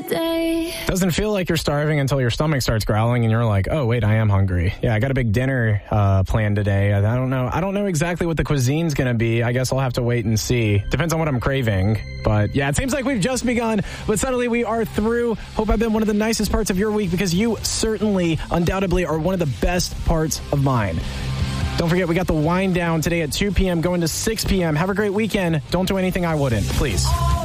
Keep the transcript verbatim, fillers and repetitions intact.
day. Doesn't feel like you're starving until your stomach starts growling and you're like, oh, wait, I am hungry. Yeah, I got a big dinner uh, planned today. I don't know. I don't know exactly what the cuisine's going to be. I guess I'll have to wait and see. Depends on what I'm craving. But yeah, it seems like we've just begun. But suddenly we are through. Hope I've been one of the nicest parts of your week because you certainly, undoubtedly, are one of the best parts of mine. Don't forget, we got the wind down today at two p.m. going to six p.m. Have a great weekend. Don't do anything I wouldn't, please.